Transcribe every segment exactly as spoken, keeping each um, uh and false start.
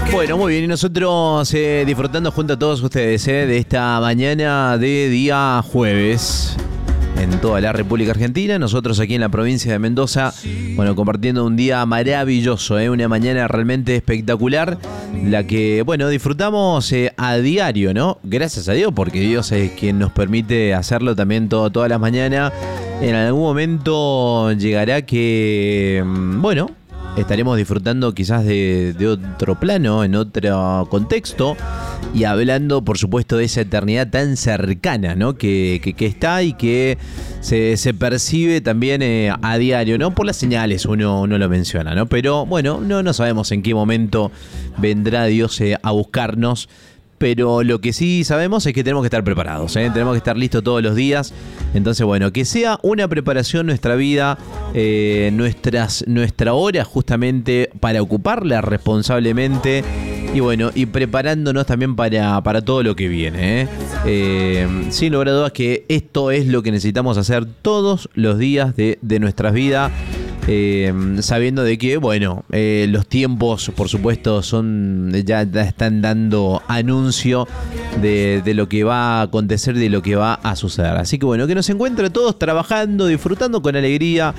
Bueno, muy bien, y nosotros eh, disfrutando junto a todos ustedes eh, de esta mañana de día jueves en toda la República Argentina, nosotros aquí en la provincia de Mendoza, bueno, compartiendo un día maravilloso, eh, una mañana realmente espectacular, la que, bueno, disfrutamos eh, a diario, ¿no? Gracias a Dios, porque Dios es quien nos permite hacerlo también todo, todas las mañanas. En algún momento llegará que, bueno, estaremos disfrutando quizás de, de otro plano, en otro contexto, y hablando, por supuesto, de esa eternidad tan cercana, ¿no? Que, que, que está y que se, se percibe también eh, a diario, ¿no? Por las señales uno, uno lo menciona, ¿no? Pero bueno, no, no sabemos en qué momento vendrá Dios eh, a buscarnos. Pero lo que sí sabemos es que tenemos que estar preparados, ¿eh? Tenemos que estar listos todos los días. Entonces, bueno, que sea una preparación nuestra vida, eh, nuestras, nuestra hora justamente para ocuparla responsablemente. Y bueno, y preparándonos también para, para todo lo que viene, ¿eh? Eh, sin lugar a dudas que esto es lo que necesitamos hacer todos los días de, de nuestras vidas. Eh, sabiendo de que, bueno, eh, los tiempos, por supuesto, son ya, ya están dando anuncio de, de lo que va a acontecer, de lo que va a suceder. Así que, bueno, que nos encuentre todos trabajando, disfrutando con alegría,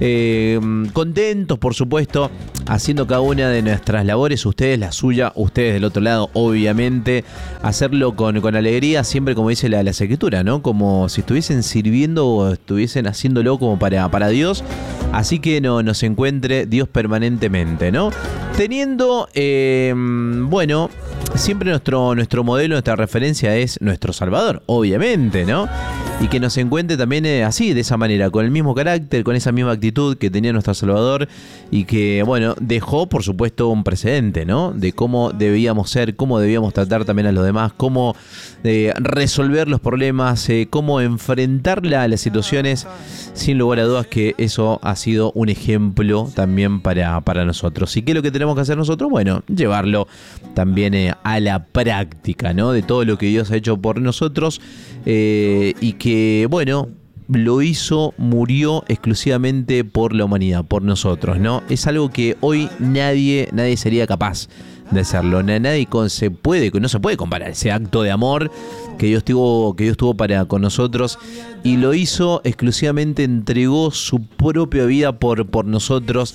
eh, contentos, por supuesto, haciendo cada una de nuestras labores, ustedes la suya, ustedes del otro lado, obviamente, hacerlo con, con alegría, siempre como dice la, la escritura, ¿no? Como si estuviesen sirviendo o estuviesen haciéndolo como para, para Dios. Así que no, nos encuentre Dios permanentemente, ¿no? Teniendo, eh, bueno, siempre nuestro, nuestro modelo, nuestra referencia es nuestro Salvador, obviamente, ¿no? Y que nos encuentre también eh, así, de esa manera, con el mismo carácter, con esa misma actitud que tenía nuestro Salvador y que, bueno, dejó, por supuesto, un precedente, ¿no? De cómo debíamos ser, cómo debíamos tratar también a los demás, cómo eh, resolver los problemas, eh, cómo enfrentarla a las situaciones. Sin lugar a dudas que eso ha sido un ejemplo también para, para nosotros. ¿Y qué es lo que tenemos que hacer nosotros? Bueno, llevarlo también eh, a la práctica, ¿no? De todo lo que Dios ha hecho por nosotros eh, y que, bueno, lo hizo, murió exclusivamente por la humanidad, por nosotros, ¿no? Es algo que hoy nadie, nadie sería capaz de hacerlo. Nadie con, se puede, no se puede comparar ese acto de amor que Dios tuvo, que Dios tuvo para con nosotros, y lo hizo exclusivamente, entregó su propia vida por, por nosotros.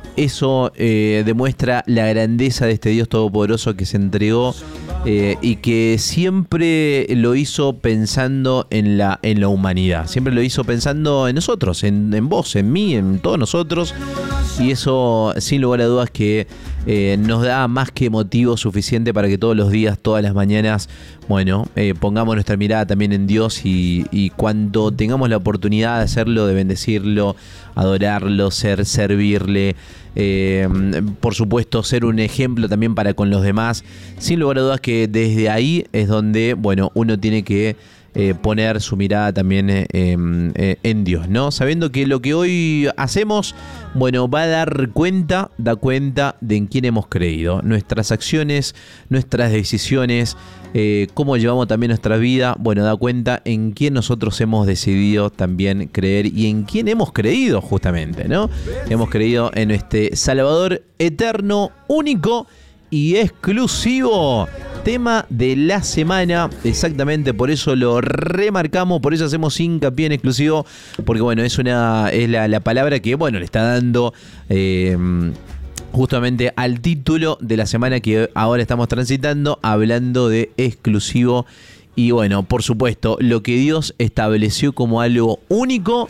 Eso eh, demuestra la grandeza de este Dios todopoderoso que se entregó eh, y que siempre lo hizo pensando en la, en la humanidad. Siempre lo hizo pensando en nosotros, en, en vos, en mí, en todos nosotros. Y eso, sin lugar a dudas, que eh, nos da más que motivo suficiente para que todos los días, todas las mañanas, bueno, eh, pongamos nuestra mirada también en Dios y, y cuando tengamos la oportunidad de hacerlo, de bendecirlo, adorarlo, ser, servirle, eh, por supuesto, ser un ejemplo también para con los demás. Sin lugar a dudas que desde ahí es donde, bueno, uno tiene que Eh, poner su mirada también eh, eh, en Dios, ¿no? Sabiendo que lo que hoy hacemos, bueno, va a dar cuenta, da cuenta de en quién hemos creído. Nuestras acciones, nuestras decisiones, eh, cómo llevamos también nuestra vida, bueno, da cuenta en quién nosotros hemos decidido también creer y en quién hemos creído justamente, ¿no? Hemos creído en este Salvador eterno, único y exclusivo. Tema de la semana, exactamente, por eso lo remarcamos, por eso hacemos hincapié en exclusivo, porque bueno, es una es la, la palabra que, bueno, le está dando eh, justamente al título de la semana que ahora estamos transitando, hablando de exclusivo. Y bueno, por supuesto, lo que Dios estableció como algo único,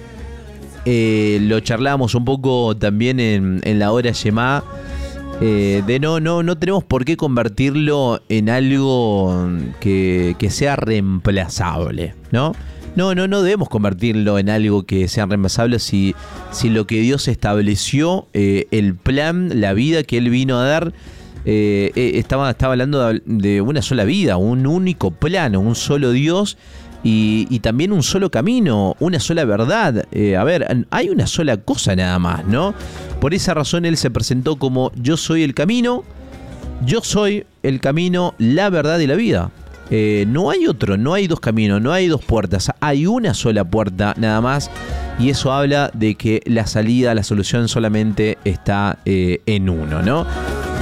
eh, lo charlamos un poco también en, en la hora Shema. Eh, de no, no, no tenemos por qué convertirlo en algo que, que sea reemplazable, ¿no? No, no, no debemos convertirlo en algo que sea reemplazable si, si lo que Dios estableció, eh, el plan, la vida que Él vino a dar, eh, eh, estaba, estaba hablando de una sola vida, un único plano, un solo Dios. Y, y también un solo camino, una sola verdad. Eh, a ver, hay una sola cosa nada más, ¿no? Por esa razón Él se presentó como yo soy el camino, yo soy el camino, la verdad y la vida. Eh, no hay otro, no hay dos caminos, no hay dos puertas, hay una sola puerta nada más. Y eso habla de que la salida, la solución solamente está eh, en uno, ¿no?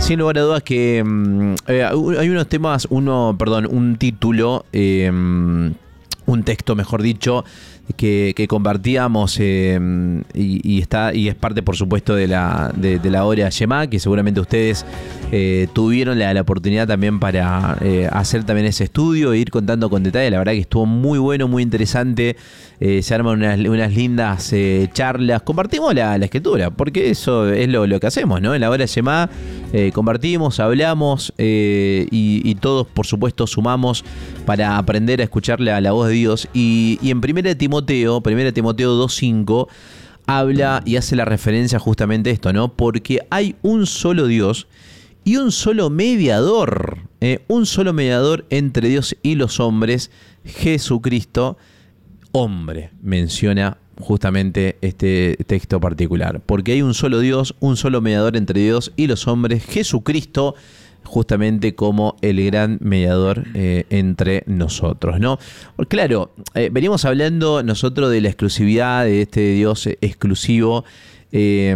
Sin lugar a dudas que eh, hay unos temas, uno, perdón, un título, eh, un texto, mejor dicho, que, que compartíamos eh, y, y está y es parte, por supuesto, de la de, de la hora Shema, que seguramente ustedes eh, tuvieron la, la oportunidad también para eh, hacer también ese estudio e ir contando con detalle. La verdad que estuvo muy bueno, muy interesante. Eh, se arman unas, unas lindas eh, charlas. Compartimos la, la escritura, porque eso es lo, lo que hacemos, ¿no? En la hora Shema eh, compartimos, hablamos eh, y, y todos, por supuesto, sumamos para aprender a escucharle a la voz de Dios. Y, y en primera de Timoteo, primera de Timoteo dos cinco, habla y hace la referencia justamente a esto, ¿no? Porque hay un solo Dios y un solo mediador, ¿eh? un solo mediador entre Dios y los hombres, Jesucristo, hombre, menciona justamente este texto particular. Porque hay un solo Dios, un solo mediador entre Dios y los hombres, Jesucristo, justamente como el gran mediador eh, entre nosotros, ¿no? Porque, claro, eh, venimos hablando nosotros de la exclusividad de este Dios exclusivo, eh,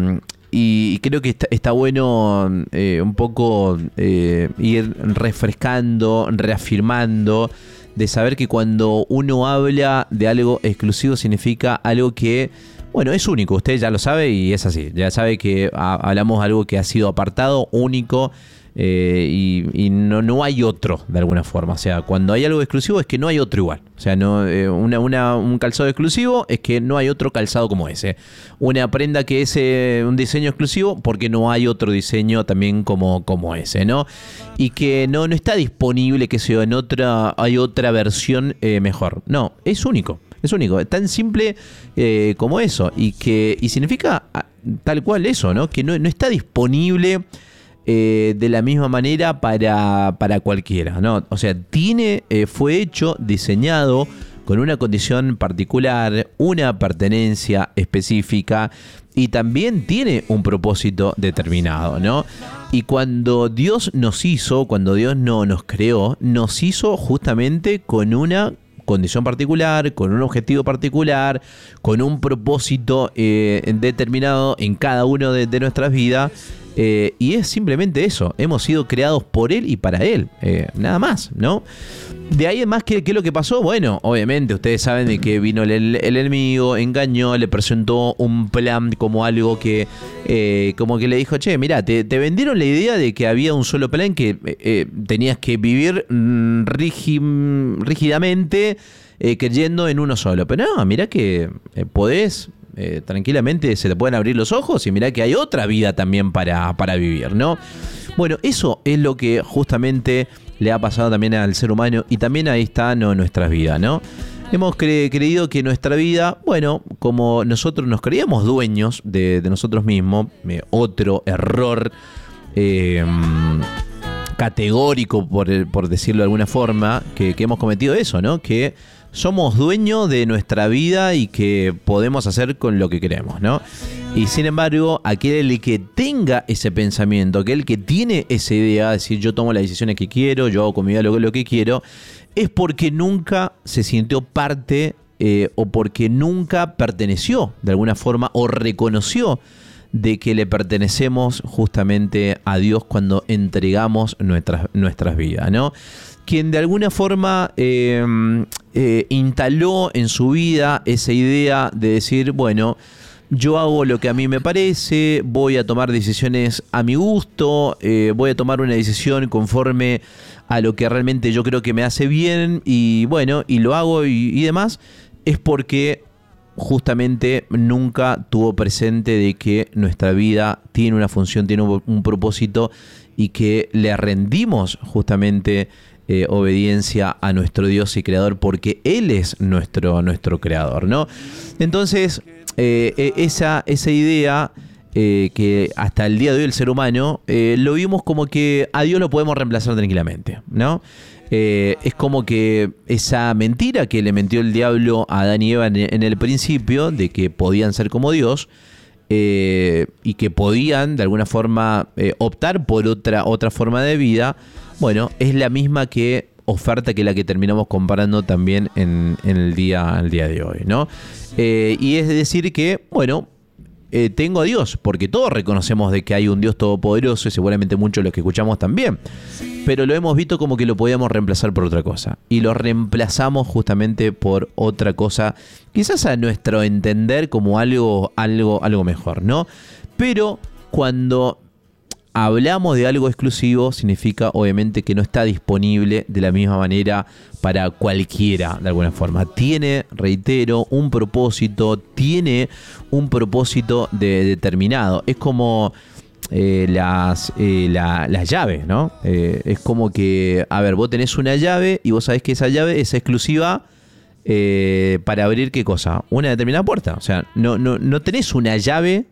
y creo que está, está bueno eh, un poco eh, ir refrescando, reafirmando, de saber que cuando uno habla de algo exclusivo significa algo que, bueno, es único. Usted ya lo sabe y es así. Ya sabe que a, hablamos de algo que ha sido apartado, único, eh, y, y no, no hay otro de alguna forma. O sea, cuando hay algo exclusivo es que no hay otro igual. O sea, no, eh, una, una, un calzado exclusivo es que no hay otro calzado como ese. Una prenda que es eh, un diseño exclusivo porque no hay otro diseño también como, como ese, ¿no? Y que no, no está disponible, que sea en otra, hay otra versión eh, mejor. No, es único. Es único, es tan simple eh, como eso. Y que y significa tal cual eso, ¿no? Que no, no está disponible eh, de la misma manera para, para cualquiera, ¿no? O sea, tiene, eh, fue hecho, diseñado con una condición particular, una pertenencia específica y también tiene un propósito determinado, ¿no? Y cuando Dios nos hizo, cuando Dios no nos creó, nos hizo justamente con una condición particular, con un objetivo particular, con un propósito eh, determinado en cada uno de, de nuestras vidas. Eh, y es simplemente eso, hemos sido creados por Él y para Él, eh, nada más, ¿no? De ahí en más, ¿qué, ¿qué es lo que pasó? Bueno, obviamente ustedes saben de que vino el, el enemigo, engañó, le presentó un plan como algo que, eh, como que le dijo, che, mirá, te, te vendieron la idea de que había un solo plan que eh, tenías que vivir mm, rígid, rígidamente eh, creyendo en uno solo, pero no, mirá que eh, podés... Eh, tranquilamente se te pueden abrir los ojos y mirá que hay otra vida también para, para vivir, ¿no? Bueno, eso es lo que justamente le ha pasado también al ser humano y también ahí está no, nuestras vidas, ¿no? Hemos cre- creído que nuestra vida, bueno, como nosotros nos creíamos dueños de, de nosotros mismos, eh, otro error eh, categórico, por, por decirlo de alguna forma, que, que hemos cometido eso, ¿no? Que somos dueños de nuestra vida y que podemos hacer con lo que queremos, ¿no? Y sin embargo, aquel que tenga ese pensamiento, aquel que tiene esa idea, de decir yo tomo las decisiones que quiero, yo hago con mi vida lo, lo que quiero, es porque nunca se sintió parte eh, o porque nunca perteneció de alguna forma o reconoció de que le pertenecemos justamente a Dios cuando entregamos nuestras, nuestras vidas, ¿no? Quien de alguna forma eh, eh, instaló en su vida esa idea de decir, bueno, yo hago lo que a mí me parece, voy a tomar decisiones a mi gusto, eh, voy a tomar una decisión conforme a lo que realmente yo creo que me hace bien y bueno, y lo hago y, y demás, es porque justamente nunca tuvo presente de que nuestra vida tiene una función, tiene un, un propósito y que le rendimos justamente Eh, obediencia a nuestro Dios y Creador porque Él es nuestro, nuestro Creador, ¿no? Entonces, eh, esa, esa idea eh, que hasta el día de hoy el ser humano eh, lo vimos como que a Dios lo podemos reemplazar tranquilamente, ¿no? Eh, es como que esa mentira que le mentió el diablo a Adán y Eva en, en el principio, de que podían ser como Dios, eh, y que podían de alguna forma eh, optar por otra, otra forma de vida, bueno, es la misma que oferta que la que terminamos comparando también en, en el, día, el día de hoy, ¿no? Eh, y es decir que, bueno, eh, tengo a Dios, porque todos reconocemos de que hay un Dios todopoderoso y seguramente muchos de los que escuchamos también, pero lo hemos visto como que lo podíamos reemplazar por otra cosa y lo reemplazamos justamente por otra cosa, quizás a nuestro entender como algo, algo, algo mejor, ¿no? Pero cuando hablamos de algo exclusivo, significa obviamente que no está disponible de la misma manera para cualquiera, de alguna forma. Tiene, reitero, un propósito, tiene un propósito de, determinado. Es como eh, las, eh, la, las llaves, ¿no? Eh, es como que, a ver, vos tenés una llave y vos sabés que esa llave es exclusiva eh, para abrir, ¿qué cosa? Una determinada puerta. O sea, no, no, no tenés una llave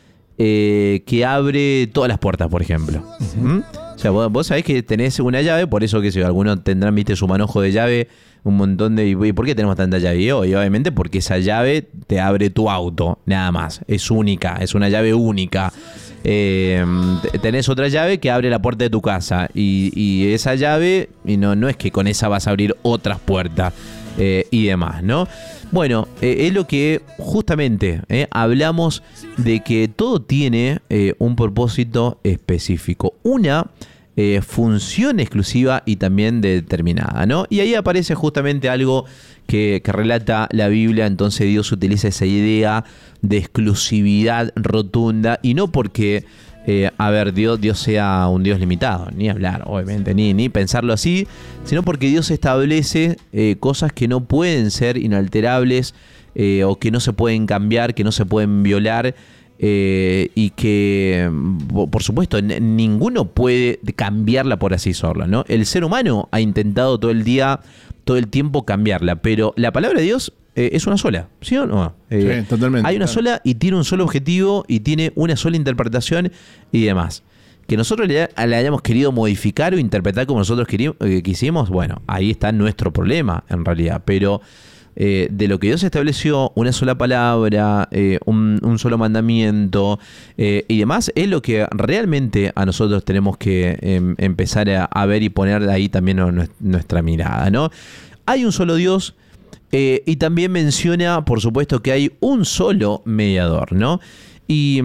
Eh, que abre todas las puertas, por ejemplo. Uh-huh. ¿Mm? O sea, vos, vos sabés que tenés una llave, por eso que si algunos tendrán, viste, su manojo de llave, un montón de... ¿Y por qué tenemos tanta llave? Y obviamente porque esa llave te abre tu auto, nada más. Es única, es una llave única. Eh, tenés otra llave que abre la puerta de tu casa. Y, y esa llave, y no, no es que con esa vas a abrir otras puertas eh, y demás, ¿no? Bueno, eh, es lo que justamente eh, hablamos de que todo tiene eh, un propósito específico, una eh, función exclusiva y también determinada, ¿no? Y ahí aparece justamente algo que, que relata la Biblia. Entonces Dios utiliza esa idea de exclusividad rotunda, y no porque Eh, a ver, Dios, Dios sea un Dios limitado, ni hablar, obviamente, ni, ni pensarlo así, sino porque Dios establece eh, cosas que no pueden ser inalterables eh, o que no se pueden cambiar, que no se pueden violar eh, y que, por supuesto, n- ninguno puede cambiarla por así sola, ¿no? El ser humano ha intentado todo el día, todo el tiempo cambiarla, pero la palabra de Dios Eh, es una sola, ¿sí o no? Eh, sí, totalmente. Hay una claro. sola y tiene un solo objetivo y tiene una sola interpretación y demás. Que nosotros le, le hayamos querido modificar o interpretar como nosotros queríamos, eh, quisimos, bueno, ahí está nuestro problema en realidad. Pero eh, de lo que Dios estableció, una sola palabra, eh, un, un solo mandamiento eh, y demás, es lo que realmente a nosotros tenemos que eh, empezar a, a ver y poner ahí también nuestra mirada, ¿no? Hay un solo Dios. Eh, y también menciona, por supuesto, que hay un solo mediador, ¿no? Y,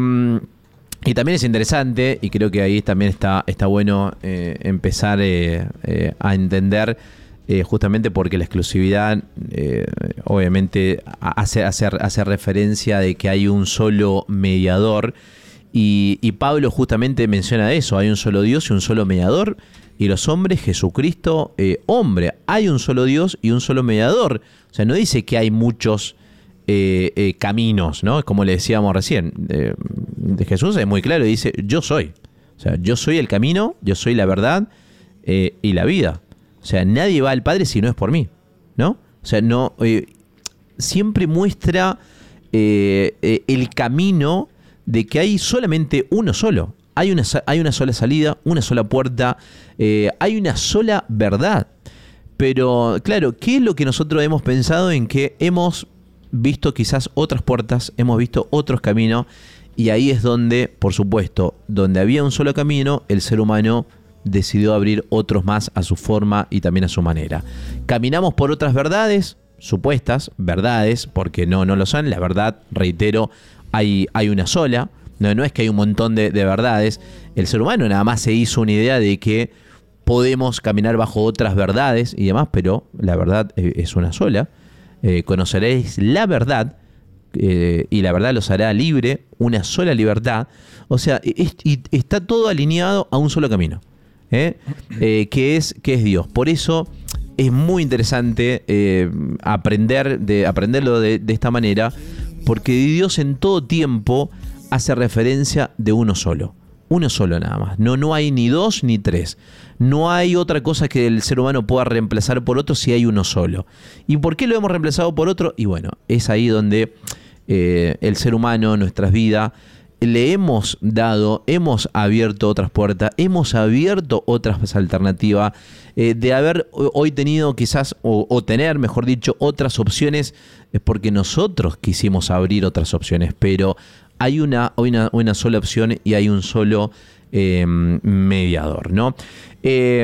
y también es interesante, y creo que ahí también está, está bueno eh, empezar eh, eh, a entender, eh, justamente porque la exclusividad, eh, obviamente, hace, hace, hace referencia de que hay un solo mediador. Y, y Pablo justamente menciona eso, hay un solo Dios y un solo mediador, y los hombres, Jesucristo, eh, hombre. Hay un solo Dios y un solo mediador. O sea, no dice que hay muchos eh, eh, caminos, ¿no? Como le decíamos recién. Eh, de Jesús es muy claro, dice, yo soy. O sea, yo soy el camino, yo soy la verdad eh, y la vida. O sea, nadie va al Padre si no es por mí, ¿no? O sea, no eh, siempre muestra eh, eh, el camino de que hay solamente uno solo. Hay una, hay una sola salida, una sola puerta, eh, hay una sola verdad. Pero, claro, ¿qué es lo que nosotros hemos pensado? En que hemos visto quizás otras puertas, hemos visto otros caminos, y ahí es donde, por supuesto, donde había un solo camino, el ser humano decidió abrir otros más a su forma y también a su manera. Caminamos por otras verdades, supuestas verdades, porque no, no lo son. La verdad, reitero, hay, hay una sola. No, no es que hay un montón de, de verdades. El ser humano nada más se hizo una idea de que podemos caminar bajo otras verdades y demás, pero la verdad es una sola. Eh, conoceréis la verdad eh, y la verdad los hará libre, una sola libertad. O sea, es, y está todo alineado a un solo camino, ¿eh? Eh, que es, que es Dios. Por eso es muy interesante eh, aprender de, aprenderlo de, de esta manera, porque Dios en todo tiempo hace referencia de uno solo. Uno solo nada más. No, no hay ni dos ni tres. No hay otra cosa que el ser humano pueda reemplazar por otro si hay uno solo. ¿Y por qué lo hemos reemplazado por otro? Y bueno, es ahí donde eh, el ser humano, nuestras vidas, le hemos dado, hemos abierto otras puertas, hemos abierto otras alternativas, eh, de haber hoy tenido quizás, o, o tener, mejor dicho, otras opciones, es porque nosotros quisimos abrir otras opciones, pero hay una, una, una sola opción y hay un solo eh, mediador, ¿no? Eh,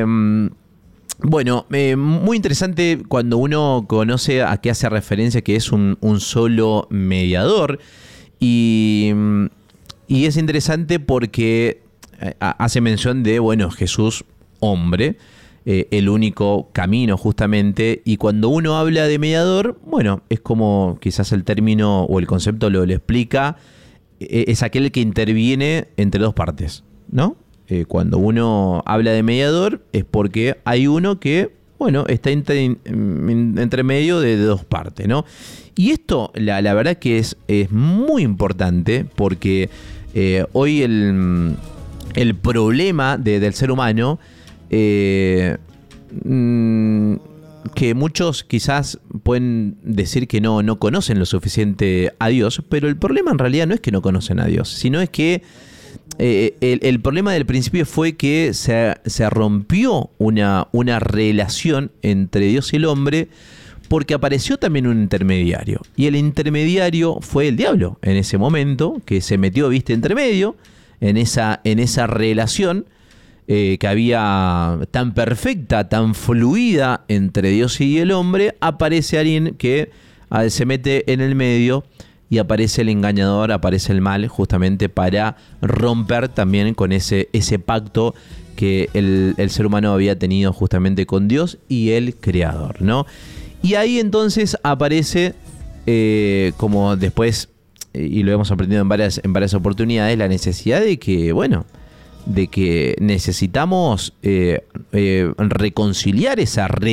bueno, eh, muy interesante cuando uno conoce a qué hace referencia, que es un, un solo mediador. Y, y es interesante porque hace mención de, bueno, Jesús, hombre, eh, el único camino justamente, y cuando uno habla de mediador, bueno, es como quizás el término o el concepto lo, lo explica, eh, es aquel que interviene entre dos partes, ¿no? Eh, cuando uno habla de mediador es porque hay uno que, bueno, está entre, entre medio de, de dos partes, ¿no? Y esto, la, la verdad que es, es muy importante porque eh, hoy el, el problema de, del ser humano, eh, mmm, que muchos quizás pueden decir que no, no conocen lo suficiente a Dios, pero el problema en realidad no es que no conocen a Dios, sino es que Eh, el, el problema del principio fue que se, se rompió una, una relación entre Dios y el hombre porque apareció también un intermediario. Y el intermediario fue el diablo en ese momento, que se metió, viste, entre medio, en esa, en esa relación eh, que había tan perfecta, tan fluida entre Dios y el hombre. Aparece alguien que ah, se mete en el medio. Y aparece el engañador, aparece el mal, justamente para romper también con ese, ese pacto que el, el ser humano había tenido justamente con Dios y el Creador, ¿no? Y ahí entonces aparece, eh, como después, y lo hemos aprendido en varias, en varias oportunidades, la necesidad de que, bueno, de que necesitamos eh, eh, reconciliar esa relación